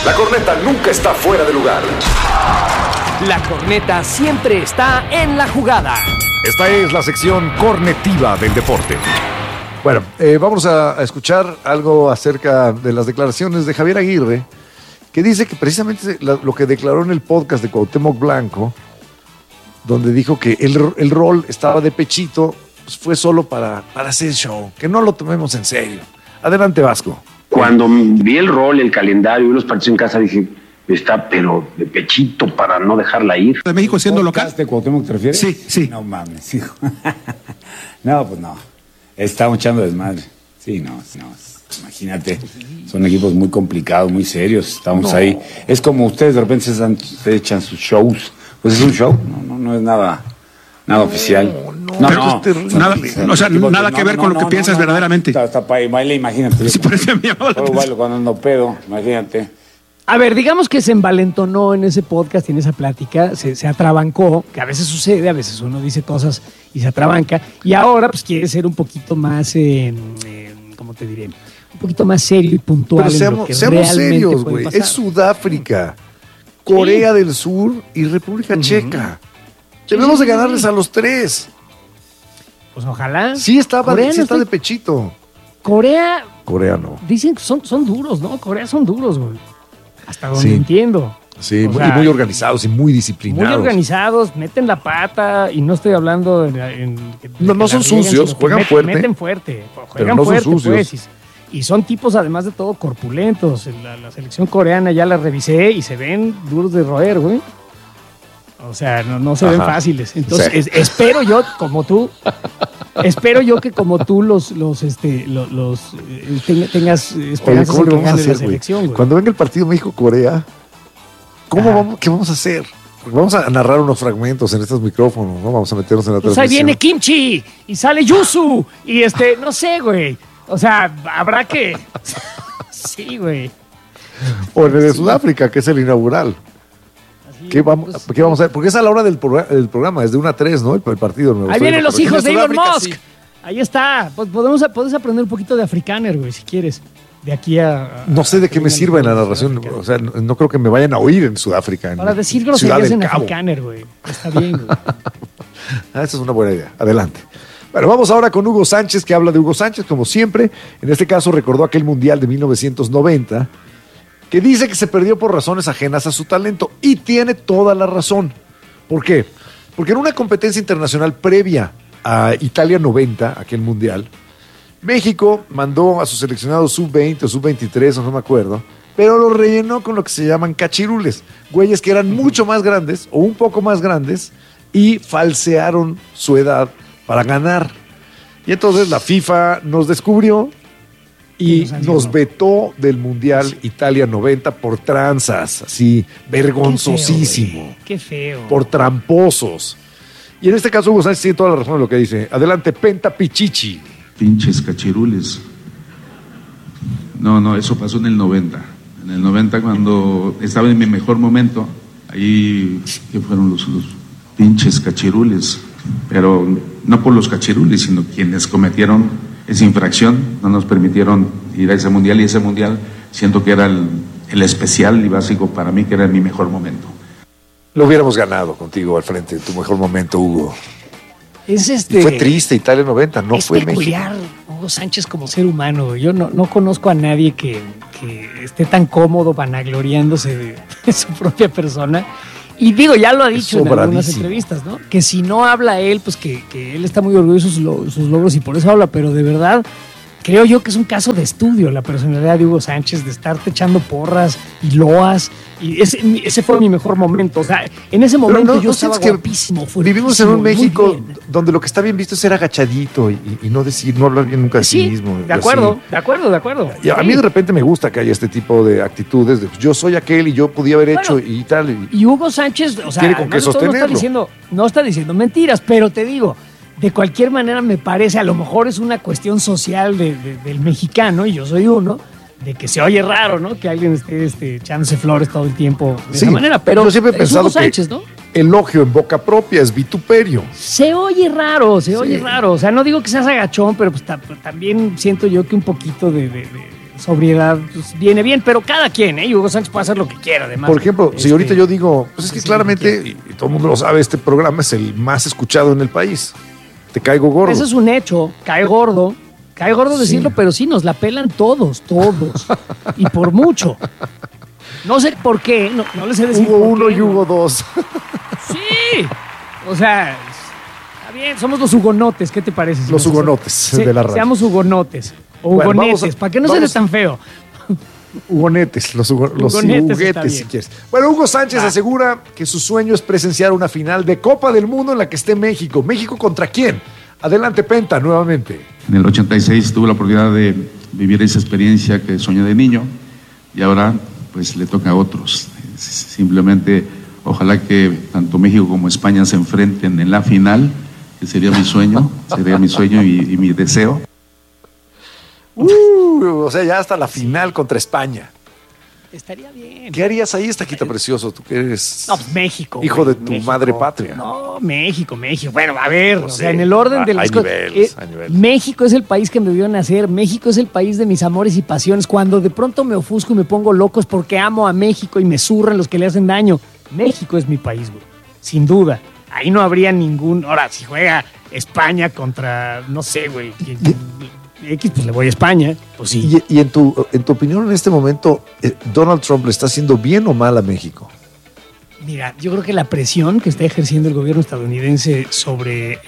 La corneta nunca está fuera de lugar. La corneta siempre está en la jugada. Esta es la sección cornetiva del deporte. Bueno, vamos a escuchar algo acerca de las declaraciones de Javier Aguirre, que dice que precisamente lo que declaró en el podcast de Cuauhtémoc Blanco, donde dijo que el rol estaba de pechito, pues fue solo para hacer show, que no lo tomemos en serio. Adelante, Vasco. Cuando vi el rol, el calendario y los partidos en casa, dije, está pero de pechito para no dejarla ir. ¿De México siendo local? ¿De Cuauhtémoc te refieres? Sí, sí. No mames, hijo. No, pues no. Estamos echando desmadre. Sí, no. Imagínate, son equipos muy complicados, muy serios. Estamos ahí. Es como ustedes de repente se echan sus shows. Pues es un show, no es nada oficial. Nada que ver con lo que piensas verdaderamente. Hasta para baile, imagínate. Sí, por eso me llamó la atención. Bailo cuando ando pedo, imagínate. A ver, digamos que se envalentonó en ese podcast y en esa plática, se atrabancó, que a veces sucede, a veces uno dice cosas y se atrabanca, y ahora pues quiere ser un poquito más, ¿cómo te diré? Un poquito más serio y puntual. Pero seamos serios, güey. Es Sudáfrica, Corea del Sur y República Checa. Debemos de ganarles a los tres. Pues ojalá. Sí está de pechito. Corea no. Dicen que son duros, ¿no? Corea son duros, güey. Hasta donde entiendo. Sí, muy organizados y muy disciplinados. Muy organizados, meten la pata y no estoy hablando no son sucios, juegan fuerte. Meten fuerte, pero no son sucios. Pues, y son tipos además de todo corpulentos. La selección coreana ya la revisé y se ven duros de roer, güey. O sea, no se ven fáciles. Entonces, espero yo que como tú tengas esperanzas en que gane la selección, güey. Cuando venga el partido México-Corea, ¿qué vamos a hacer? Vamos a narrar unos fragmentos en estos micrófonos, ¿no? Vamos a meternos en la transmisión. Ahí viene Kimchi y sale Yusu y no sé, güey. O sea, habrá que... Sí, güey. O en el de Sudáfrica, que es el inaugural. ¿Qué vamos a hacer? Porque es a la hora del programa, es de 1 a 3, ¿no? El partido. Ahí vienen los hijos de Elon Musk. Sí. Ahí está. Pues puedes aprender un poquito de africáner, güey, si quieres. De aquí a no sé de qué me sirva en la narración. O sea, no creo que me vayan a oír en Sudáfrica. Para decir groserías en africáner, güey. Está bien, güey. Esa es una buena idea. Adelante. Bueno, vamos ahora con Hugo Sánchez, que habla de Hugo Sánchez, como siempre. En este caso recordó aquel Mundial de 1990, que dice que se perdió por razones ajenas a su talento. Y tiene toda la razón. ¿Por qué? Porque en una competencia internacional previa a Italia 90, aquel Mundial, México mandó a sus seleccionados sub-20 o sub-23, o no me acuerdo, pero lo rellenó con lo que se llaman cachirules. Güeyes que eran mucho más grandes o un poco más grandes y falsearon su edad para ganar. Y entonces la FIFA nos descubrió y nos vetó del Mundial Italia 90 por tranzas, así, vergonzosísimo. Qué feo. Por tramposos. Y en este caso Hugo Sánchez tiene toda la razón de lo que dice. Adelante, Penta Pichichi. Pinches cachirules. No, eso pasó en el 90. En el 90, cuando estaba en mi mejor momento, ahí que fueron los pinches cachirules. Pero no por los cachirules, sino quienes cometieron esa infracción, no nos permitieron ir a ese mundial, y ese mundial siento que era el especial y básico para mí, que era mi mejor momento. Lo hubiéramos ganado contigo al frente en tu mejor momento, Hugo. Fue triste Italia 90, no fue México. Es peculiar Hugo Sánchez como ser humano. Yo no conozco a nadie que esté tan cómodo vanagloriándose de su propia persona. Y digo, ya lo ha dicho en algunas entrevistas, ¿no? Que si no habla él, pues que él está muy orgulloso de sus logros y por eso habla, pero de verdad creo yo que es un caso de estudio la personalidad de Hugo Sánchez, de estarte echando porras y loas, y ese fue mi mejor momento. O sea, en ese momento yo estaba guapísimo. Vivimos en un México donde lo que está bien visto es ser agachadito y no hablar bien nunca de sí mismo. De acuerdo. Y a mí de repente me gusta que haya este tipo de actitudes de yo soy aquel y yo podía haber hecho y tal. Y Hugo Sánchez, o sea, no está diciendo mentiras, pero te digo, de cualquier manera me parece, a lo mejor es una cuestión social del mexicano, y yo soy uno, de que se oye raro, ¿no? Que alguien esté echándose flores todo el tiempo de esa manera, pero yo siempre he pensado Sánchez, que ¿no? Elogio en boca propia es vituperio. Se oye raro, o sea, no digo que seas agachón, pero pues también siento yo que un poquito de sobriedad pues, viene bien, pero cada quien, Hugo Sánchez puede hacer lo que quiera, además. Por ejemplo, si ahorita yo digo, pues es que claramente, y todo el mundo lo sabe, este programa es el más escuchado en el país. Te caigo gordo. Eso es un hecho, cae gordo decirlo, pero sí nos la pelan todos. Y por mucho. No sé por qué, no les sé decir. Hugo por 1 qué, y Hugo 2. Sí, o sea, está bien, somos los hugonotes, ¿qué te parece? Los hugonotes de la radio. Seamos hugonotes, o Bueno, hugonetes, para que no suene tan feo. Hugonetes, los huguetes, si quieres. Bueno, Hugo Sánchez asegura que su sueño es presenciar una final de Copa del Mundo en la que esté México. ¿México contra quién? Adelante, Penta, nuevamente. En el 86 tuve la oportunidad de vivir esa experiencia que soñé de niño y ahora pues le toca a otros. Simplemente ojalá que tanto México como España se enfrenten en la final, que sería mi sueño y mi deseo. O sea, ya hasta la final contra España. Estaría bien. ¿Qué harías ahí, Taquito Precioso? Tú que eres No, pues México. hijo güey, de tu México. madre patria. No, México. Bueno, a ver, Pues o sea, sí, en el orden de las hay cosas. niveles, hay niveles. México es el país que me vio nacer. México es el país de mis amores y pasiones. Cuando de pronto me ofusco y me pongo loco es porque amo a México y me zurran los que le hacen daño. México es mi país, güey. Sin duda. Ahí no habría ningún. Ahora, si juega España contra, no sé, güey. X, pues le voy a España. Pues sí. Y en tu opinión en este momento, ¿Donald Trump le está haciendo bien o mal a México? Mira, yo creo que la presión que está ejerciendo el gobierno estadounidense sobre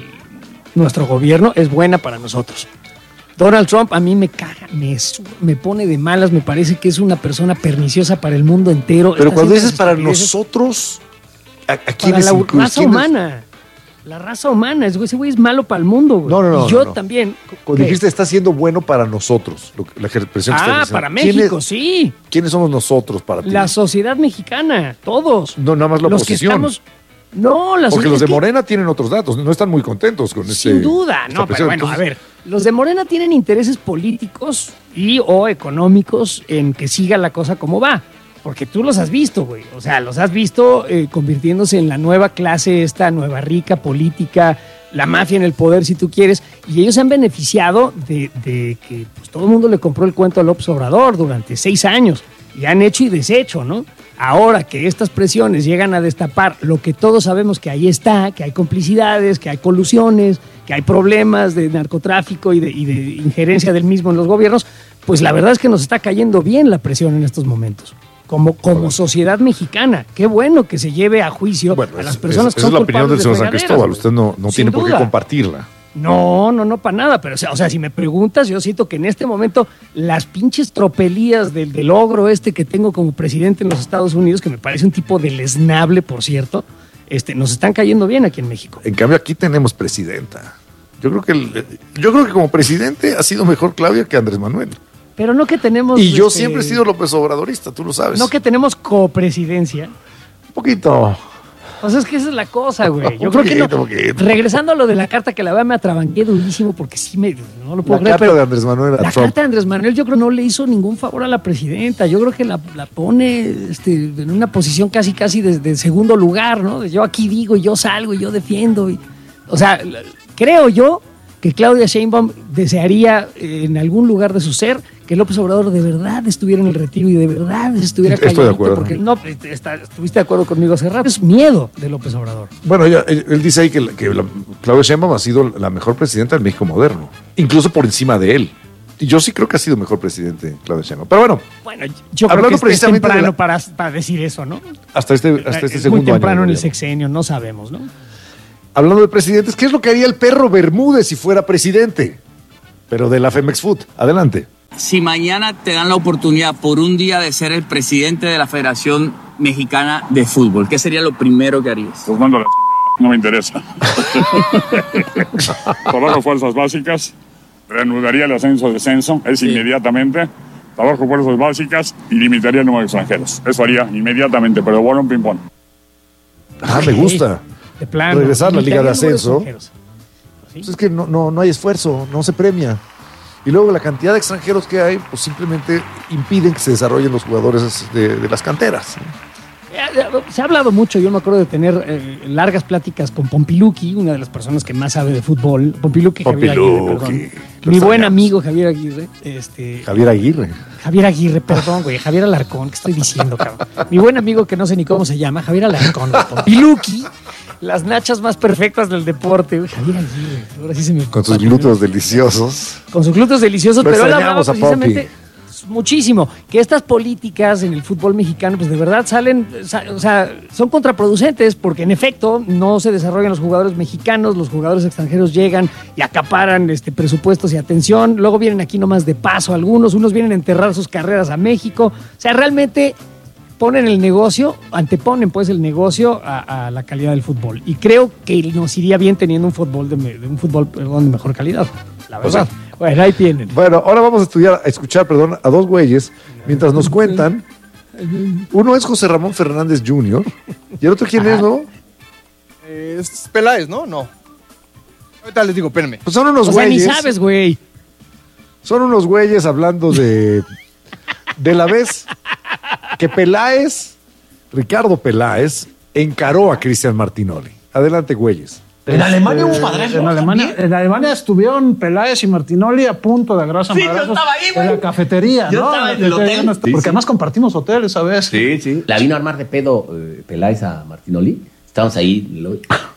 nuestro gobierno es buena para nosotros. Donald Trump a mí me caga, me pone de malas, me parece que es una persona perniciosa para el mundo entero. Pero Está cuando haciendo dices para estupideces nosotros, ¿a para quiénes la incluyes? raza humana. La raza humana, ese güey es malo para el mundo, güey. No, y yo no. también. Cuando ¿Qué? dijiste está siendo bueno para nosotros, la expresión que estás diciendo. Para México, sí. ¿Quiénes somos nosotros para ti? La sociedad mexicana, todos. No, nada más la Los oposición. que estamos. No, la Porque sociedad. los de es que- Morena tienen otros datos, no están muy contentos con Sin duda, esta no, pero presión. bueno, Entonces, a ver, los de Morena tienen intereses políticos y o económicos en que siga la cosa como va, porque tú los has visto, güey, o sea, los has visto convirtiéndose en la nueva clase, esta nueva rica política, la mafia en el poder, si tú quieres, y ellos se han beneficiado de que pues, todo el mundo le compró el cuento a López Obrador durante 6 años, y han hecho y deshecho, ¿no? Ahora que estas presiones llegan a destapar lo que todos sabemos que ahí está, que hay complicidades, que hay colusiones, que hay problemas de narcotráfico y de injerencia del mismo en los gobiernos, pues la verdad es que nos está cayendo bien la presión en estos momentos. Como sociedad mexicana, qué bueno que se lleve a juicio a las personas que esa son es la opinión del culpables señor de San fregaderas, Cristóbal. güey. Usted no Sin tiene por qué duda. compartirla. No, para nada, pero o sea, si me preguntas, yo siento que en este momento las pinches tropelías del ogro que tengo como presidente en los Estados Unidos, que me parece un tipo deleznable, por cierto, nos están cayendo bien aquí en México. En cambio, aquí tenemos presidenta. Yo creo que como presidente ha sido mejor Claudia que Andrés Manuel. Pero no que tenemos... Y yo siempre he sido López Obradorista, tú lo sabes. No que tenemos copresidencia. Un poquito. O sea, es que esa es la cosa, güey. Yo creo que no. Poquito. Regresando a lo de la carta, que la verdad me atrabanqué durísimo porque sí no lo puedo La creer. carta pero de Andrés Manuel a la Trump. carta de Andrés Manuel yo creo no le hizo ningún favor a la presidenta. Yo creo que la pone en una posición casi de segundo lugar, ¿no? Yo aquí digo y yo salgo y yo defiendo. O sea, creo yo que Claudia Sheinbaum desearía en algún lugar de su ser que López Obrador de verdad estuviera en el retiro y de verdad estuviera Estoy de calladito, acuerdo. porque estuviste de acuerdo conmigo hace rato. Es miedo de López Obrador. Bueno, él dice ahí que Claudia Sheinbaum ha sido la mejor presidenta del México moderno, incluso por encima de él. Y yo sí creo que ha sido mejor presidente Claudia Sheinbaum. Pero bueno, Bueno, yo creo Hablando que es precisamente de temprano la- para decir eso, ¿no? hasta este Es segundo muy temprano año. en de el gobierno. sexenio, no sabemos, ¿no? Hablando de presidentes, ¿qué es lo que haría el perro Bermúdez si fuera presidente? Pero de la Femex Food. Adelante. Si mañana te dan la oportunidad por un día de ser el presidente de la Federación Mexicana de Fútbol, ¿qué sería lo primero que harías? Pues mando la no me interesa. Trabajo fuerzas básicas, reanudaría el ascenso-descenso, inmediatamente. Trabajo fuerzas básicas y limitaría el número de extranjeros. Eso haría inmediatamente, pero bueno, un ping-pong. Me gusta. De plano. Regresar a la Liga de Ascenso. Extranjeros. Pues es que no hay esfuerzo, no se premia. Y luego la cantidad de extranjeros que hay, pues simplemente impiden que se desarrollen los jugadores de las canteras. Se ha hablado mucho, yo me acuerdo de tener largas pláticas con Pompiluki, una de las personas que más sabe de fútbol. Pompiluki, Javier Aguirre, perdón. Mi buen amigo Javier Aguirre. Javier Aguirre, perdón, güey. Javier Alarcón, ¿qué estoy diciendo, cabrón? Mi buen amigo que no sé ni cómo se llama, Javier Alarcón. Pompiluki, las nachas más perfectas del deporte. Güey, Javier Aguirre, ahora sí se me... Con sus glúteos deliciosos. Con sus glúteos deliciosos, pero él hablaba precisamente... Pompi. Muchísimo, que estas políticas en el fútbol mexicano pues de verdad son contraproducentes porque en efecto no se desarrollan los jugadores mexicanos, los jugadores extranjeros llegan y acaparan presupuestos y atención, luego vienen aquí nomás de paso unos vienen a enterrar sus carreras a México, o sea, realmente ponen el negocio, anteponen pues el negocio a la calidad del fútbol y creo que nos iría bien teniendo un fútbol de mejor calidad, la verdad. Bueno, ahí tienen. Bueno, ahora vamos a escuchar a dos güeyes mientras nos cuentan. Uno es José Ramón Fernández Jr. ¿Y el otro quién es, no? Es Peláez, ¿no? No. Ahorita les digo, espérenme. Pues son unos güeyes. Ni sabes, güey. Son unos güeyes hablando de la vez que Ricardo Peláez, encaró a Cristian Martinoli. Adelante, güeyes. En Alemania hubo madrazos. En Alemania estuvieron Peláez y Martinoli a punto de agarrarse a madrazos en la cafetería, yo ¿no? Estaba en el hotel. Porque además compartimos hotel esa vez. Sí. La vino a armar de pedo Peláez a Martinoli. Estábamos ahí.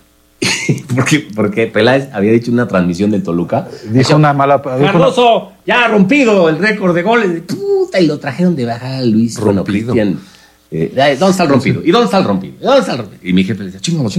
Porque Peláez había dicho en una transmisión del Toluca. Dijo una mala... Cardoso, ya ha rompido el récord de goles. Puta, y lo trajeron de baja Luis. Rompido. Bueno, Cristian. ¿Dónde está el rompido? ¿Y dónde está el rompido? Y mi jefe le decía, chingalo.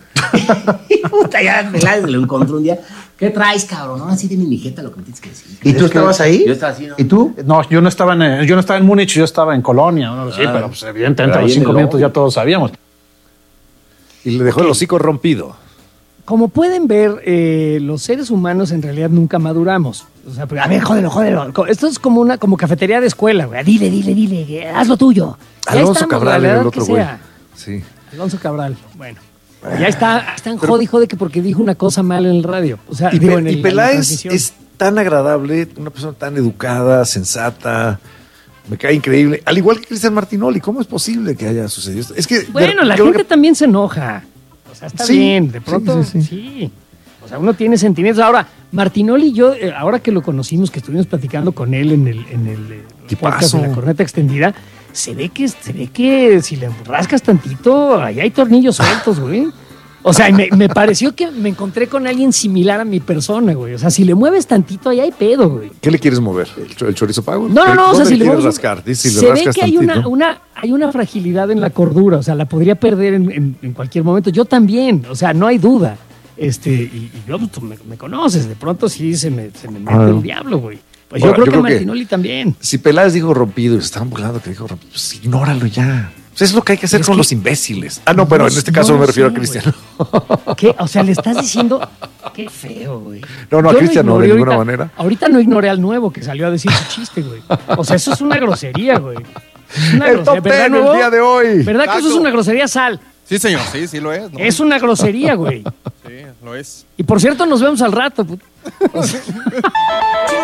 Y puta, ya Peláez lo encontró un día. ¿Qué traes, cabrón? Ahora sí de mi jeta lo que me tienes que decir. ¿Y tú estabas ahí? Yo estaba así, ¿no? ¿Y tú? No, yo no estaba en Múnich, yo estaba en Colonia. ¿No? Sí, pero pues, evidentemente a los 5 minutos ya todos sabíamos. Y le dejó el hocico rompido. Como pueden ver, los seres humanos en realidad nunca maduramos. O sea, a ver, jódelo. Esto es como cafetería de escuela, güey. Dile, haz lo tuyo. Alonso Cabral era el otro güey. Sí. Alonso Cabral, bueno. Ya están jode que porque dijo una cosa mal en el radio. O sea, y Peláez es tan agradable, una persona tan educada, sensata, me cae increíble. Al igual que Cristian Martinoli, ¿cómo es posible que haya sucedido esto? Es que la gente también se enoja. O sea, está bien, de pronto sí. O sea, uno tiene sentimientos. Ahora, Martinoli y yo, ahora que lo conocimos, que estuvimos platicando con él en el podcast de La Corneta Extendida, se ve que si le rascas tantito, ahí hay tornillos sueltos, güey. O sea, me pareció que me encontré con alguien similar a mi persona, güey. O sea, si le mueves tantito, ahí hay pedo, güey. ¿Qué le quieres mover? ¿El chorizo pago? No, o sea, si le mueves... rascar? Se ve que hay una fragilidad en la cordura, o sea, la podría perder en cualquier momento. Yo también, o sea, no hay duda. Y yo, tú me conoces, de pronto sí se me mete el diablo, güey. Pues yo creo que Martinoli también. Si Peláez dijo rompido y se estaban burlando que dijo rompido, pues ignóralo ya. O sea, es lo que hay que hacer con los imbéciles. No, pero en este caso no me refiero a Cristiano. ¿Qué? O sea, le estás diciendo... Qué feo, güey. No, a Cristian no, de ninguna manera. Ahorita no ignoré al nuevo que salió a decir su chiste, güey. O sea, eso es una grosería, güey. El top 10 el día de hoy. ¿Verdad que eso es una grosería, Sal? Sí, señor, sí lo es. ¿No? Es una grosería, güey. Sí, lo es. Y por cierto, nos vemos al rato.